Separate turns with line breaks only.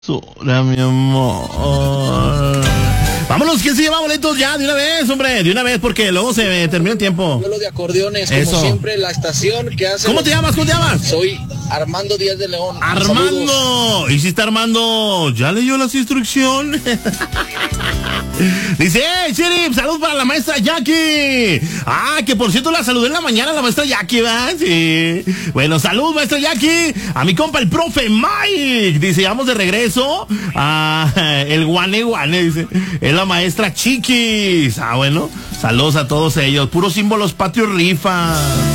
Hola, mi amor. Vámonos, ¿quién se lleva boletos ya? De una vez, hombre, de una vez, porque luego se me termina el tiempo.
Duelo de acordeones,
Eso.
como siempre, la estación que hace...
¿Cómo te llamas? ¿Cómo te llamas?
Soy Armando Díaz de León.
Armando.
Saludos.
¿Y si está Armando? ¿Ya leyó las instrucciones? Dice, Sheriff, salud para la maestra Jackie. Ah, que por cierto la saludé en la mañana, la maestra Jackie, ¿verdad? Sí. Bueno, salud, maestra Jackie. A mi compa, el profe Mike. Dice, vamos de regreso a el Guane, dice. Es la maestra Chiquis. Ah, bueno, saludos a todos ellos. Puros símbolos patrios rifa.